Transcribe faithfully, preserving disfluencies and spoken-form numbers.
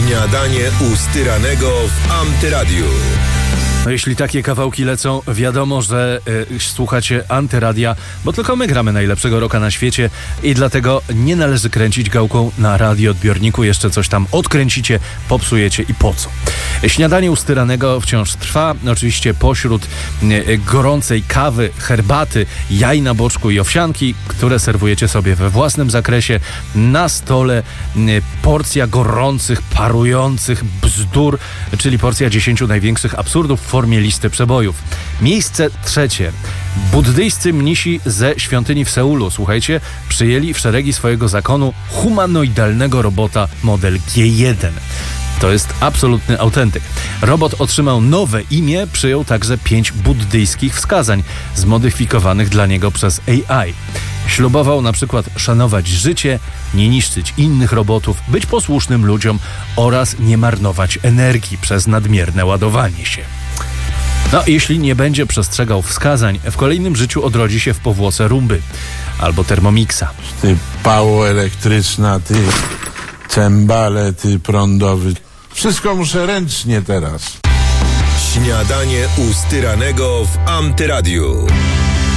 Śniadanie u Styranego w Antyradiu. No jeśli takie kawałki lecą, wiadomo, że y, słuchacie Antyradia, bo tylko my gramy najlepszego rocka na świecie i dlatego nie należy kręcić gałką na radioodbiorniku. Jeszcze coś tam odkręcicie, popsujecie i po co? Śniadanie u Styranego wciąż trwa. Oczywiście pośród y, gorącej kawy, herbaty, jaj na boczku i owsianki, które serwujecie sobie we własnym zakresie, na stole y, porcja gorących, parujących bzdur, czyli porcja dziesięciu największych absurdów w formie listy przebojów. Miejsce trzecie. Buddyjscy mnisi ze świątyni w Seulu, słuchajcie, przyjęli w szeregi swojego zakonu humanoidalnego robota model G jeden. To jest absolutny autentyk. Robot otrzymał nowe imię, przyjął także pięć buddyjskich wskazań, zmodyfikowanych dla niego przez A I. Ślubował na przykład szanować życie, nie niszczyć innych robotów, być posłusznym ludziom oraz nie marnować energii przez nadmierne ładowanie się. No, jeśli nie będzie przestrzegał wskazań, w kolejnym życiu odrodzi się w powłoce rumby albo termomixa. Ty pało elektryczna, ty cembale, ty prądowy. Wszystko muszę ręcznie teraz. Śniadanie u Styranego w Antyradiu.